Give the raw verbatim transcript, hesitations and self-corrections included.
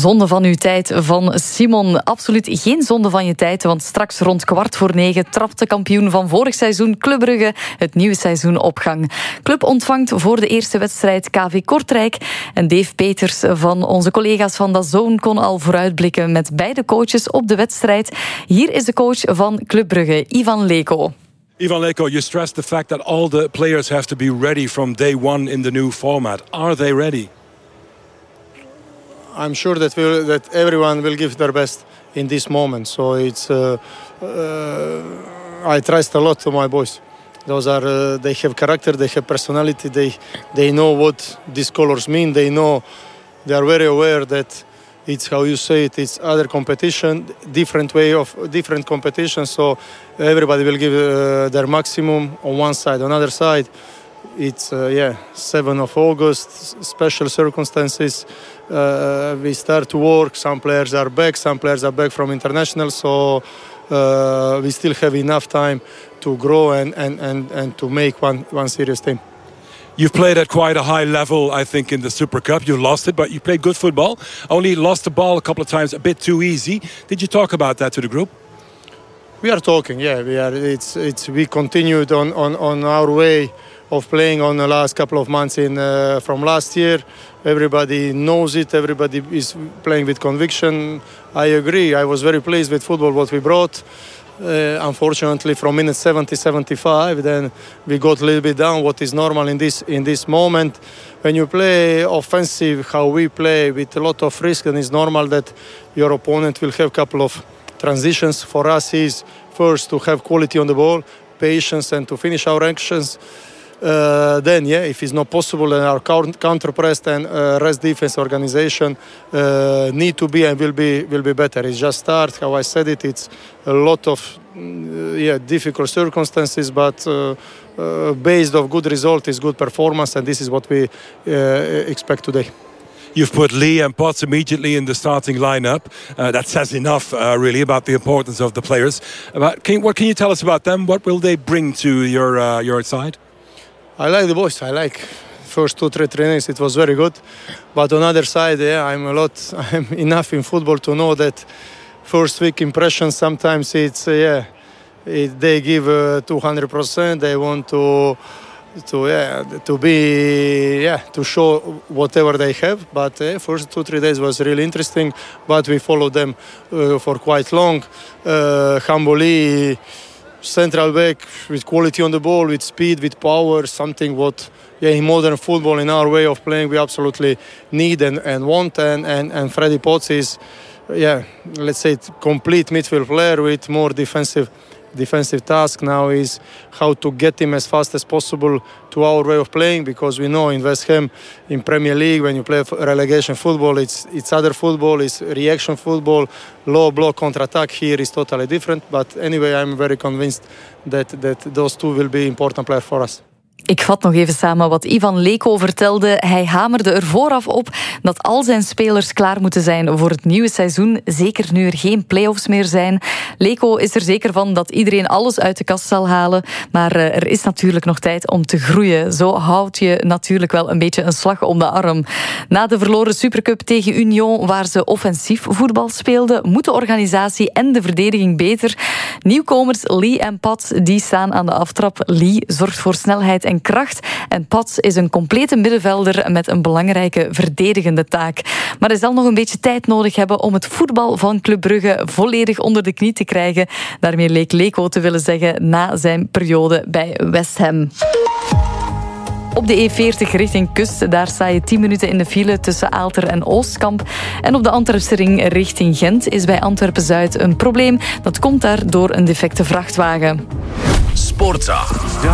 Zonde van uw tijd van Simon. Absoluut geen zonde van je tijd, want straks rond kwart voor negen trapt de kampioen van vorig seizoen Club Brugge het nieuwe seizoen op gang. Club ontvangt voor de eerste wedstrijd K V Kortrijk en Dave Peters van onze collega's van D A Z N kon al vooruitblikken met beide coaches op de wedstrijd. Hier is de coach van Club Brugge, Ivan Leko. Ivan Leko, you stressed the fact that all the players have to be ready from day one in the new format. Are they ready? I'm sure that we'll, that everyone will give their best in this moment. So it's uh, uh, I trust a lot to my boys. Those are uh, they have character, they have personality, they they know what these colors mean. They know they are very aware that it's how you say it. It's other competition, different way of different competition. So everybody will give uh, their maximum on one side. On other side, it's uh, yeah, seventh of August, special circumstances. Uh, we start to work. Some players are back. Some players are back from international. So uh, we still have enough time to grow and, and, and, and to make one, one serious team. You've played at quite a high level, I think, in the Super Cup. You lost it, but you played good football. Only lost the ball a couple of times, a bit too easy. Did you talk about that to the group? We are talking, yeah. We are. It's it's. We continued on, on, on our way of playing on the last couple of months in uh, from last year. Everybody knows it. Everybody is playing with conviction. I agree. I was very pleased with football what we brought. Uh, unfortunately, from minute seventy, seventy-five, then we got a little bit down. What is normal in this in this moment, when you play offensive, how we play with a lot of risk, and it's normal that your opponent will have a couple of transitions. For us, is first to have quality on the ball, patience, and to finish our actions. Uh, then, yeah, if it's not possible, then our counter press and uh, rest defense organization uh, need to be and will be will be better. It's just start. How I said it, it's a lot of uh, yeah difficult circumstances, but uh, uh, based of good result is good performance, and this is what we uh, expect today. You've put Lee and Potts immediately in the starting lineup. Uh, that says enough, uh, really, about the importance of the players. About, can, what can you tell us about them? What will they bring to your uh, your side? I like the boys. I like first two, three trainings. It was very good. But on the other side, yeah, I'm a lot. I'm enough in football to know that first week impressions sometimes it's uh, yeah, it, they give uh, two hundred percent. They want to to yeah to be yeah to show whatever they have. But uh, first two, three days was really interesting. But we followed them uh, for quite long. Uh, Hamboli. Central back with quality on the ball, with speed, with power, something what yeah, in modern football, in our way of playing, we absolutely need and, and want. And, and, and Freddie Potts is, yeah, let's say, complete midfield player with more defensive defensive task. Now is how to get him as fast as possible to our way of playing, because we know in West Ham, in Premier League, when you play relegation football, it's it's other football, it's reaction football, low block counter-attack. Here is totally different. But anyway, I'm very convinced that, that those two will be important players for us. Ik vat nog even samen wat Ivan Leko vertelde. Hij hamerde er vooraf op dat al zijn spelers klaar moeten zijn voor het nieuwe seizoen. Zeker nu er geen play-offs meer zijn. Leko is er zeker van dat iedereen alles uit de kast zal halen. Maar er is natuurlijk nog tijd om te groeien. Zo houd je natuurlijk wel een beetje een slag om de arm. Na de verloren Supercup tegen Union, waar ze offensief voetbal speelden, moet de organisatie en de verdediging beter. Nieuwkomers Lee en Pat die staan aan de aftrap. Lee zorgt voor snelheid en kracht. En Pats is een complete middenvelder met een belangrijke verdedigende taak. Maar hij zal nog een beetje tijd nodig hebben om het voetbal van Club Brugge volledig onder de knie te krijgen. Daarmee leek Leko te willen zeggen na zijn periode bij West Ham. Op de E veertig richting Kust, daar sta je tien minuten in de file tussen Aalter en Oostkamp. En op de Antwerpse ring richting Gent is bij Antwerpen-Zuid een probleem. Dat komt daar door een defecte vrachtwagen. Sportza.